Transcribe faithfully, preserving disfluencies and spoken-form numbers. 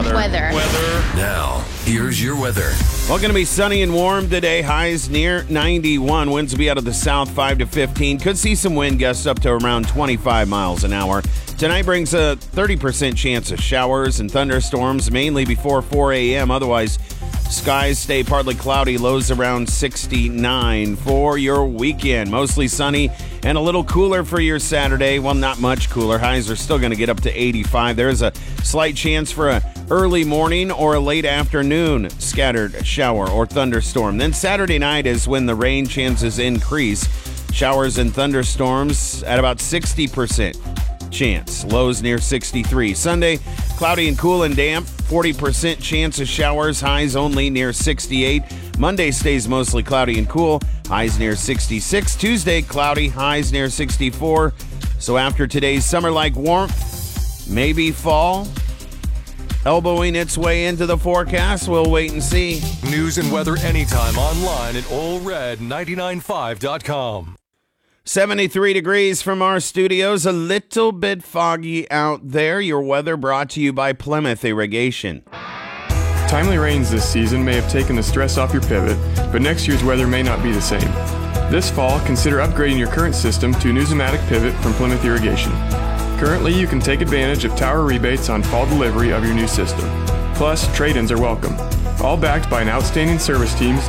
weather. Weather. Weather. Now, here's your weather. Well, going to be sunny and warm today. Highs near ninety-one. Winds will be out of the south, five to fifteen. Could see some wind gusts up to around twenty-five miles an hour. Tonight brings a thirty percent chance of showers and thunderstorms, mainly before four a.m. Otherwise, skies stay partly cloudy, lows around sixty-nine for your weekend. Mostly sunny and a little cooler for your Saturday. Well, not much cooler. Highs are still going to get up to eighty-five. There's a slight chance for a early morning or a late afternoon scattered shower or thunderstorm. Then Saturday night is when the rain chances increase. Showers and thunderstorms at about sixty percent chance. Lows near sixty-three. Sunday, cloudy and cool and damp. forty percent chance of showers. Highs only near sixty-eight. Monday stays mostly cloudy and cool. Highs near sixty-six. Tuesday, cloudy. Highs near sixty-four. So after today's summer-like warmth, maybe fall elbowing its way into the forecast. We'll wait and see. News and weather anytime online at Ole Red ninety-nine point five dot com. seventy-three degrees from our studios. A little bit foggy out there. Your weather brought to you by Plymouth Irrigation. Timely rains this season may have taken the stress off your pivot, but next year's weather may not be the same. This fall, consider upgrading your current system to a Newsomatic pivot from Plymouth Irrigation. Currently, you can take advantage of tower rebates on fall delivery of your new system. Plus, trade-ins are welcome. All backed by an outstanding service team